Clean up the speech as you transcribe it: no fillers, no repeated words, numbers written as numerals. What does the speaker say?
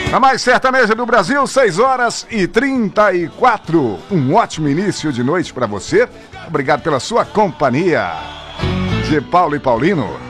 A mais sertaneja do Brasil, 6h34. Um ótimo início de noite para você. Obrigado pela sua companhia. De Paulo e Paulino.